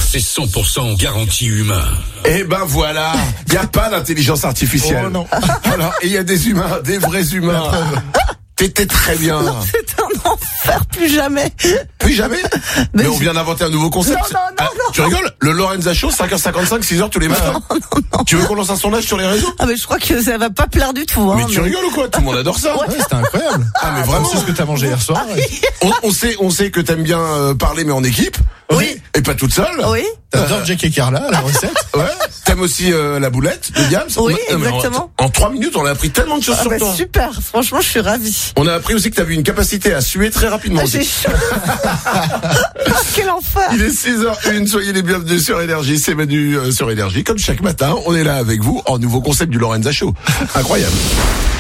c'est 100% garantie humain. Eh ben voilà, il y a pas d'intelligence artificielle. Oh non. Alors, il y a des humains, des vrais humains. T'étais très bien. C'est un enfer, plus jamais. Plus jamais. Mais on vient d'inventer un nouveau concept. Non. Tu rigoles? Le Lorenza Show, 5h55, 6h tous les matins. Non. Tu veux qu'on lance un sondage sur les réseaux? Ah mais je crois que ça va pas plaire du tout. Mais tu rigoles ou quoi? Tout le monde adore ça. Ouais, c'était incroyable. Ah mais vraiment. C'est ce que t'as mangé hier soir. On sait que t'aimes bien parler mais en équipe. Oui. Et pas toute seule. Oui. T'adores Jack et Carla, la recette. Ouais. T'aimes aussi la boulette de Diams. Oui, Non, mais exactement. En 3 minutes, on a appris tellement de choses Ah sur bah toi. super, franchement je suis ravie. On a appris aussi que t'avais une capacité à suer très rapidement. Ah, j'ai chaud. Quel enfer. Il est 6h01, soyez les bienvenus sur Énergie, c'est Manu sur Énergie. Comme chaque matin, on est là avec vous en nouveau concept du Lorenza Show. Incroyable.